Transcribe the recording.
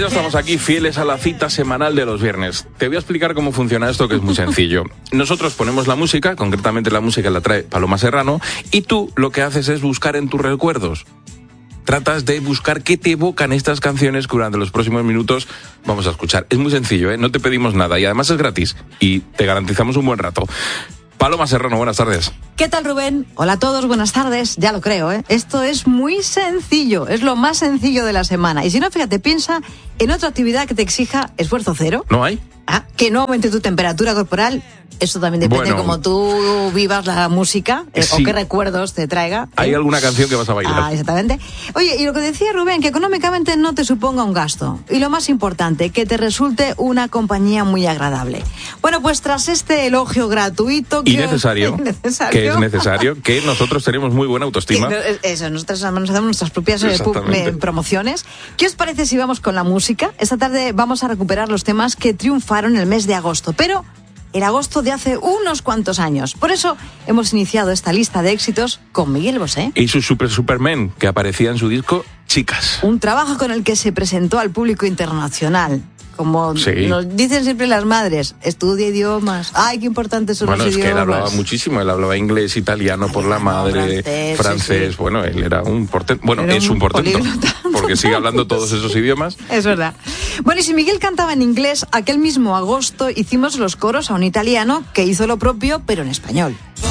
ya estamos aquí, fieles a la cita semanal de los viernes. Te voy a explicar cómo funciona esto, que es muy sencillo. Nosotros ponemos la música, concretamente la música la trae Paloma Serrano, y tú lo que haces es buscar en tus recuerdos. Tratas de buscar qué te evocan estas canciones que durante los próximos minutos vamos a escuchar. Es muy sencillo, ¿eh? No te pedimos nada y además es gratis y te garantizamos un buen rato. Paloma Serrano, buenas tardes. ¿Qué tal, Rubén? Hola a todos, buenas tardes. Ya lo creo, ¿eh? Esto es muy sencillo, es lo más sencillo de la semana. Y si no, fíjate, piensa en otra actividad que te exija esfuerzo cero. ¿No hay? Que no aumente tu temperatura corporal. Eso también depende de cómo tú vivas la música sí. O qué recuerdos te traiga. Hay alguna canción que vas a bailar. Exactamente. Oye, y lo que decía Rubén, que económicamente no te suponga un gasto. Y lo más importante, que te resulte una compañía muy agradable. Bueno, pues tras este elogio gratuito... Que es necesario, que nosotros tenemos muy buena autoestima. Eso, nosotros hacemos nuestras propias promociones. ¿Qué os parece si vamos con la música? Esta tarde vamos a recuperar los temas que triunfaron en el mes de agosto, pero el agosto de hace unos cuantos años. Por eso hemos iniciado esta lista de éxitos con Miguel Bosé. Y su Superman, que aparecía en su disco Chicas. Un trabajo con el que se presentó al público internacional. Como nos dicen siempre las madres, estudia idiomas. ¡Ay, qué importantes son los idiomas! Bueno, es que él hablaba muchísimo. Él hablaba inglés, italiano por la madre, francés. Sí. Bueno, él era un portento. Bueno, es un portento, porque sigue hablando todos esos idiomas. Es verdad. Bueno, y si Miguel cantaba en inglés, aquel mismo agosto hicimos los coros a un italiano que hizo lo propio, pero en español.